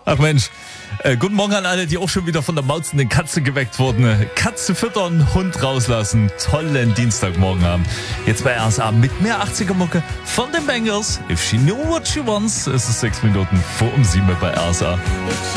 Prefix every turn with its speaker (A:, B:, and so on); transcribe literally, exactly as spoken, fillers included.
A: Ach Mensch, äh, guten Morgen an alle, die auch schon wieder von der mauzenden Katze geweckt wurden. Katze füttern, Hund rauslassen. Tollen Dienstagmorgen haben. Jetzt bei R S A mit mehr achtziger-Mucke von den Bangles. If she knew what she wants. Es ist sechs Minuten vor um sieben bei R S A.